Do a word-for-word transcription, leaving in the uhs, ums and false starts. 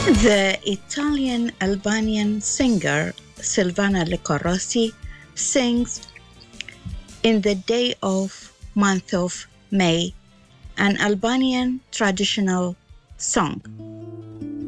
The Italian Albanian singer Silvana Lecorossi sings In the Day of Month of May, an Albanian traditional song.